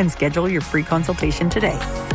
and schedule your free consultation today.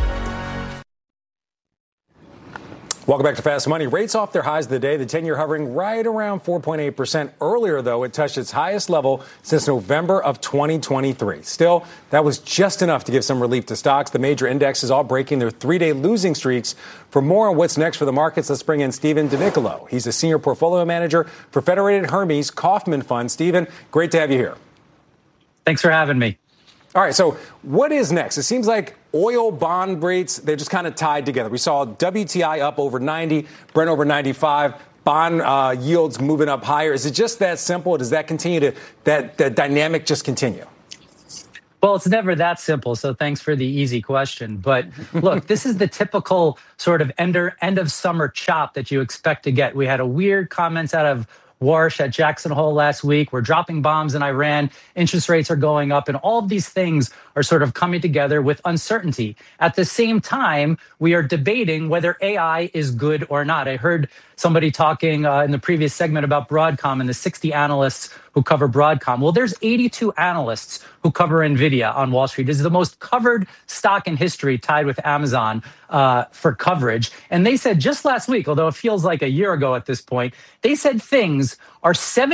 Welcome back to Fast Money. Rates off their highs of the day. The 10-year hovering right around 4.8%. Earlier, though, it touched its highest level since November of 2023. Still, that was just enough to give some relief to stocks. The major indexes all breaking their three-day losing streaks. For more on what's next for the markets, let's bring in Stephen DeNicolo. He's a senior portfolio manager for Federated Hermes Kaufman Fund. Stephen, great to have you here. Thanks for having me. All right, so what is next? It seems like oil bond rates, they're just kind of tied together. We saw WTI up over 90, Brent over 95, bond yields moving up higher. Is it just that simple? Does that continue to, that dynamic just continue? Well, it's never that simple, so thanks for the easy question. But look, this is the typical sort of end of summer chop that you expect to get. We had a weird comments out of Warsh at Jackson Hole last week. We're dropping bombs in Iran. Interest rates are going up. And all of these things are sort of coming together with uncertainty. At the same time, we are debating whether AI is good or not. I heard somebody talking in the previous segment about Broadcom and the 60 analysts who cover Broadcom. Well, there's 82 analysts who cover NVIDIA on Wall Street. This is the most covered stock in history, tied with Amazon for coverage. And they said just last week, although it feels like a year ago at this point, they said things are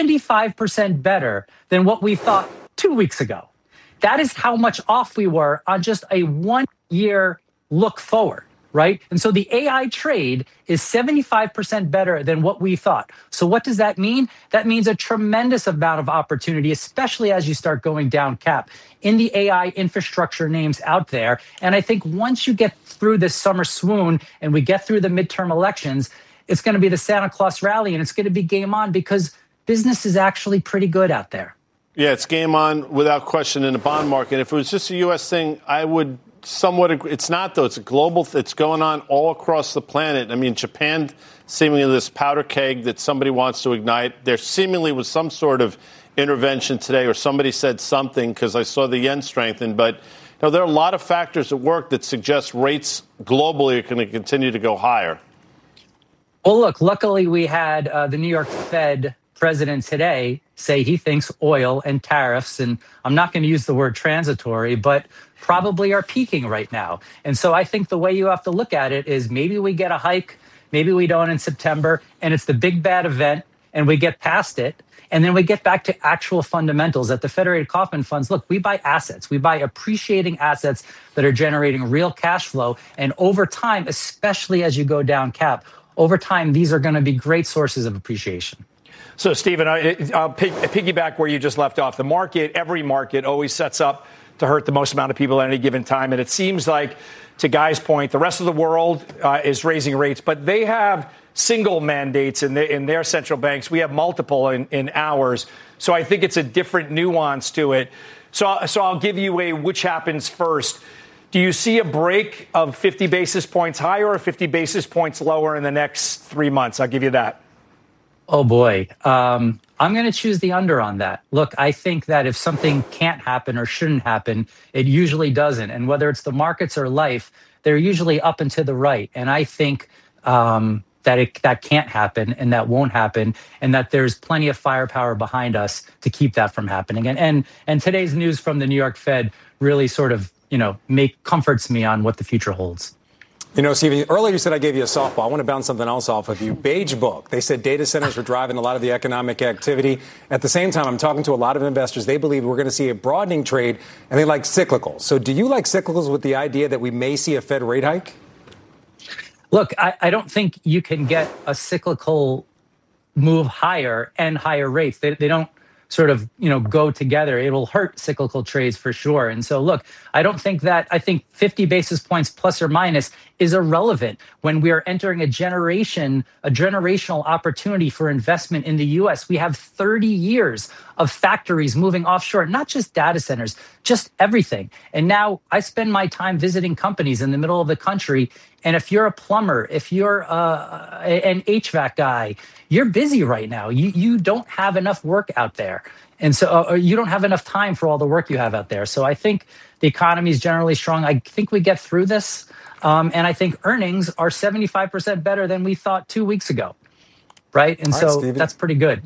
75% better than what we thought 2 weeks ago. That is how much off we were on just a 1 year look forward. Right? And so the AI trade is 75% better than what we thought. So what does that mean? That means a tremendous amount of opportunity, especially as you start going down cap in the AI infrastructure names out there. And I think once you get through this summer swoon and we get through the midterm elections, it's going to be the Santa Claus rally and it's going to be game on because business is actually pretty good out there. Yeah, it's game on without question in the bond market. If it was just a U.S. thing, I would somewhat agree. It's not, though. It's a global. It's going on all across the planet. I mean, Japan seemingly this powder keg that somebody wants to ignite. There seemingly was some sort of intervention today, or somebody said something because I saw the yen strengthen. But there are a lot of factors at work that suggest rates globally are going to continue to go higher. Well, look, luckily we had the New York Fed president today say he thinks oil and tariffs, and I'm not going to use the word transitory, but probably are peaking right now. And so I think the way you have to look at it is maybe we get a hike, maybe we don't in September, and it's the big bad event, and we get past it. And then we get back to actual fundamentals. At the Federated Kaufman Funds, look, we buy assets. We buy appreciating assets that are generating real cash flow. And over time, especially as you go down cap, over time, these are going to be great sources of appreciation. So, Stephen, I'll piggyback where you just left off. The market, every market always sets up to hurt the most amount of people at any given time. And it seems like, to Guy's point, the rest of the world is raising rates, but they have single mandates in their central banks. We have multiple in ours. So I think it's a different nuance to it. So I'll give you which happens first. Do you see a break of 50 basis points higher or 50 basis points lower in the next 3 months? I'll give you that. Oh, boy. I'm going to choose the under on that. Look, I think that if something can't happen or shouldn't happen, it usually doesn't. And whether it's the markets or life, they're usually up and to the right. And I think that can't happen and that won't happen, and that there's plenty of firepower behind us to keep that from happening. And today's news from the New York Fed really sort of, comforts me on what the future holds. Stephen, earlier you said I gave you a softball. I want to bounce something else off of you. Beige Book. They said data centers were driving a lot of the economic activity. At the same time, I'm talking to a lot of investors. They believe we're going to see a broadening trade, and they like cyclicals. So do you like cyclicals with the idea that we may see a Fed rate hike? Look, I don't think you can get a cyclical move higher and higher rates. They don't sort of, go together. It will hurt cyclical trades for sure. And so, look, I think 50 basis points plus or minus is irrelevant when we are entering a generational opportunity for investment in the U.S. We have 30 years of factories moving offshore, not just data centers, just everything. And now I spend my time visiting companies in the middle of the country. And if you're a plumber, if you're an HVAC guy, you're busy right now. You don't have enough work out there. And so you don't have enough time for all the work you have out there. So I think the economy is generally strong. I think we get through this. And I think earnings are 75% better than we thought 2 weeks ago. Right. And so that's pretty good.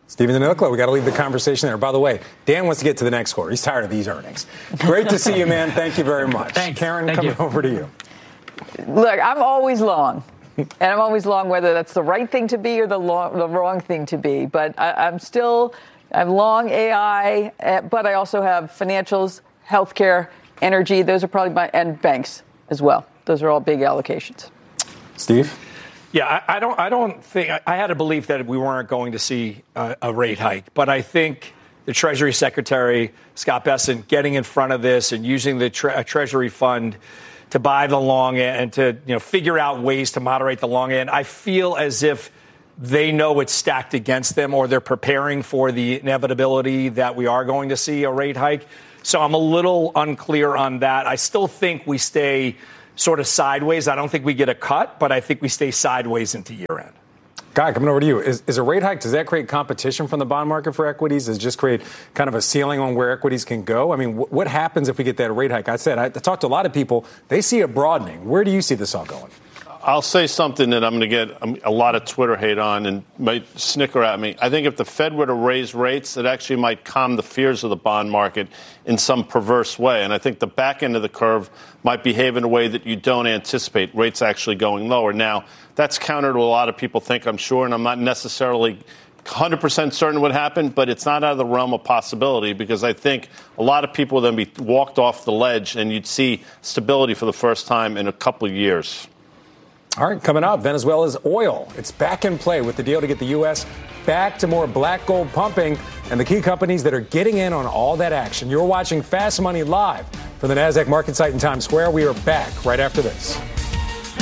Stephen Danilo, we got to leave the conversation there. By the way, Dan wants to get to the next quarter. He's tired of these earnings. Great to see you, man. Thank you very much. Thanks. Karen, coming over to you. Look, I'm always long. And I'm always long whether that's the right thing to be or the wrong thing to be. But I'm long AI, but I also have financials, healthcare, energy. Those are probably and banks as well. Those are all big allocations. Steve? Yeah, I don't think I had a belief that we weren't going to see a rate hike, but I think the Treasury Secretary, Scott Bessent, getting in front of this and using the Treasury fund to buy the long end and to figure out ways to moderate the long end. I feel as if they know it's stacked against them, or they're preparing for the inevitability that we are going to see a rate hike. So I'm a little unclear on that. I still think we stay sort of sideways. I don't think we get a cut, but I think we stay sideways into year end. Guy, coming over to you. Is a rate hike, does that create competition from the bond market for equities? Does it just create kind of a ceiling on where equities can go? I mean, what happens if we get that rate hike? I talked to a lot of people. They see a broadening. Where do you see this all going? I'll say something that I'm going to get a lot of Twitter hate on and might snicker at me. I think if the Fed were to raise rates, it actually might calm the fears of the bond market in some perverse way. And I think the back end of the curve might behave in a way that you don't anticipate, rates actually going lower. Now, that's counter to a lot of people think, I'm sure, and I'm not necessarily 100% certain what happened, but it's not out of the realm of possibility, because I think a lot of people would then be walked off the ledge and you'd see stability for the first time in a couple of years. All right, coming up, Venezuela's oil. It's back in play with the deal to get the U.S. back to more black gold pumping and the key companies that are getting in on all that action. You're watching Fast Money live from the NASDAQ market site in Times Square. We are back right after this.